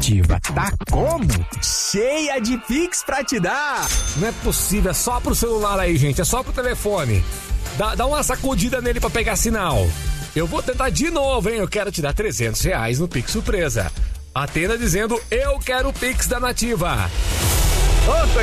Nativa tá como? Cheia de Pix pra te dar. Não é possível, é só pro celular aí, gente, é só pro telefone. Dá uma sacudida nele pra pegar sinal. Eu vou tentar de novo, hein? Eu quero te dar R$300 no Pix Surpresa. Atenda dizendo, eu quero o Pix da Nativa. Ô,